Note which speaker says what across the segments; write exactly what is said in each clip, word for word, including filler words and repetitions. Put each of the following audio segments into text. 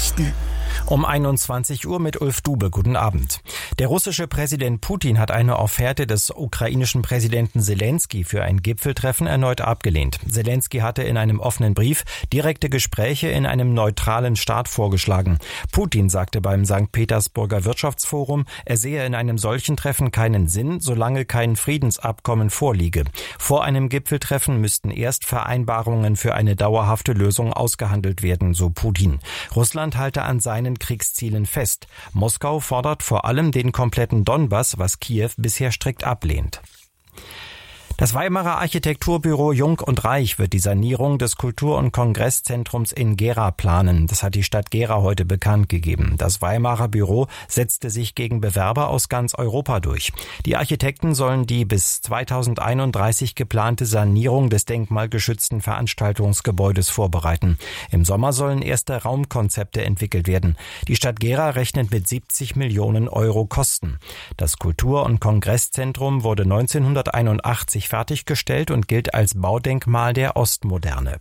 Speaker 1: Nachrichten.
Speaker 2: Um einundzwanzig Uhr mit Ulf Dube. Guten Abend. Der russische Präsident Putin hat eine Offerte des ukrainischen Präsidenten Selenskyj für ein Gipfeltreffen erneut abgelehnt. Selenskyj hatte in einem offenen Brief direkte Gespräche in einem neutralen Staat vorgeschlagen. Putin sagte beim Sankt Petersburger Wirtschaftsforum, er sehe in einem solchen Treffen keinen Sinn, solange kein Friedensabkommen vorliege. Vor einem Gipfeltreffen müssten erst Vereinbarungen für eine dauerhafte Lösung ausgehandelt werden, so Putin. Russland halte an seinen Kriegszielen fest. Moskau fordert vor allem den kompletten Donbass, was Kiew bisher strikt ablehnt. Das Weimarer Architekturbüro Jung und Reich wird die Sanierung des Kultur- und Kongresszentrums in Gera planen. Das hat die Stadt Gera heute bekannt gegeben. Das Weimarer Büro setzte sich gegen Bewerber aus ganz Europa durch. Die Architekten sollen die bis zweitausendeinunddreißig geplante Sanierung des denkmalgeschützten Veranstaltungsgebäudes vorbereiten. Im Sommer sollen erste Raumkonzepte entwickelt werden. Die Stadt Gera rechnet mit siebzig Millionen Euro Kosten. Das Kultur- und Kongresszentrum wurde neunzehnhunderteinundachtzig fertiggestellt und gilt als Baudenkmal der Ostmoderne.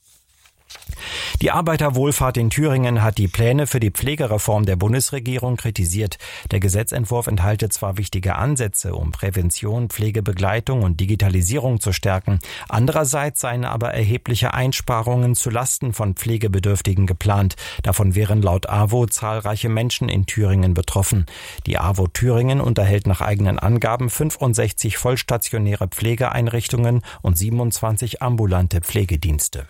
Speaker 2: Die Arbeiterwohlfahrt in Thüringen hat die Pläne für die Pflegereform der Bundesregierung kritisiert. Der Gesetzentwurf enthalte zwar wichtige Ansätze, um Prävention, Pflegebegleitung und Digitalisierung zu stärken. Andererseits seien aber erhebliche Einsparungen zu Lasten von Pflegebedürftigen geplant. Davon wären laut A W O zahlreiche Menschen in Thüringen betroffen. Die A W O Thüringen unterhält nach eigenen Angaben fünfundsechzig vollstationäre Pflegeeinrichtungen und siebenundzwanzig ambulante Pflegedienste.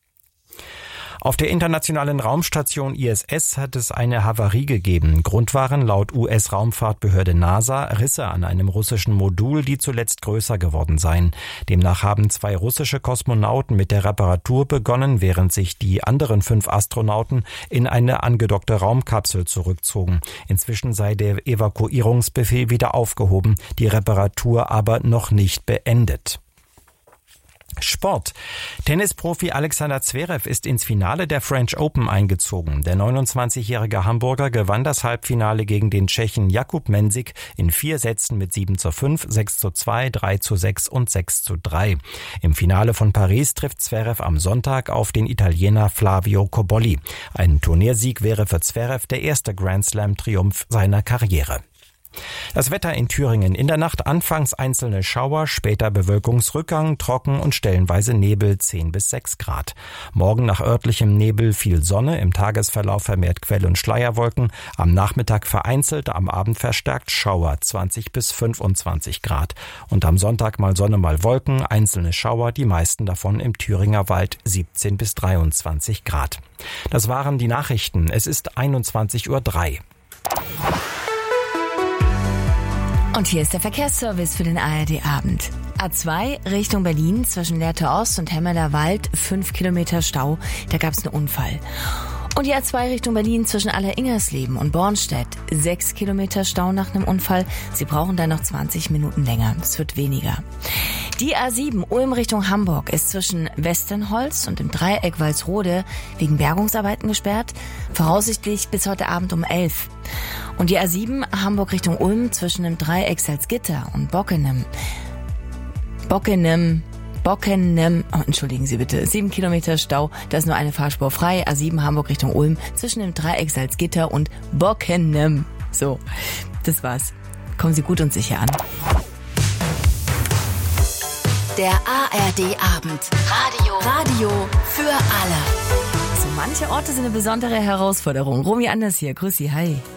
Speaker 2: Auf der internationalen Raumstation I S S hat es eine Havarie gegeben. Grund waren laut U S-Raumfahrtbehörde NASA Risse an einem russischen Modul, die zuletzt größer geworden seien. Demnach haben zwei russische Kosmonauten mit der Reparatur begonnen, während sich die anderen fünf Astronauten in eine angedockte Raumkapsel zurückzogen. Inzwischen sei der Evakuierungsbefehl wieder aufgehoben, die Reparatur aber noch nicht beendet. Sport. Tennisprofi Alexander Zverev ist ins Finale der French Open eingezogen. Der neunundzwanzigjährige Hamburger gewann das Halbfinale gegen den Tschechen Jakub Mensik in vier Sätzen mit sieben zu fünf, sechs zu zwei, drei zu sechs und sechs zu drei. Im Finale von Paris trifft Zverev am Sonntag auf den Italiener Flavio Cobolli. Ein Turniersieg wäre für Zverev der erste Grand-Slam-Triumph seiner Karriere. Das Wetter in Thüringen: in der Nacht anfangs einzelne Schauer, später Bewölkungsrückgang, trocken und stellenweise Nebel, zehn bis sechs Grad. Morgen nach örtlichem Nebel viel Sonne, im Tagesverlauf vermehrt Quell- und Schleierwolken, am Nachmittag vereinzelt, am Abend verstärkt Schauer, zwanzig bis fünfundzwanzig Grad. Und am Sonntag mal Sonne, mal Wolken, einzelne Schauer, die meisten davon im Thüringer Wald, siebzehn bis dreiundzwanzig Grad. Das waren die Nachrichten. Es ist einundzwanzig Uhr drei.
Speaker 1: Und hier ist der Verkehrsservice für den A R D-Abend. A zwei Richtung Berlin zwischen Lehrte Ost und Hemmeler Wald, fünf Kilometer Stau, da gab es einen Unfall. Und die A zwei Richtung Berlin zwischen Aller-Ingersleben und Bornstedt, sechs Kilometer Stau nach einem Unfall. Sie brauchen dann noch zwanzig Minuten länger, es wird weniger. Die A sieben Ulm Richtung Hamburg ist zwischen Westernholz und dem Dreieck Walsrode wegen Bergungsarbeiten gesperrt, voraussichtlich bis heute Abend um elf. Und die A sieben Hamburg Richtung Ulm zwischen dem Dreieck Salzgitter und Bockenem. Bockenem, Bockenem, oh, entschuldigen Sie bitte, sieben Kilometer Stau, da ist nur eine Fahrspur frei. A sieben Hamburg Richtung Ulm zwischen dem Dreieck Salzgitter und Bockenem. So, das war's. Kommen Sie gut und sicher an.
Speaker 3: Der A R D-Abend. Radio. Radio für alle.
Speaker 1: So manche Orte sind eine besondere Herausforderung. Romy Anders hier, grüß Sie, hi.